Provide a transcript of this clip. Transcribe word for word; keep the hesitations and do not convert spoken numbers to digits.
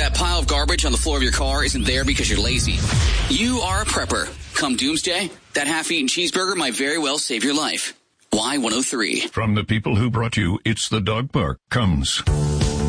that pile of garbage on the floor of your car isn't there because you're lazy. You are a prepper. Come doomsday, that half-eaten cheeseburger might very well save your life. Y one oh three. From the people who brought you It's the Dog Park comes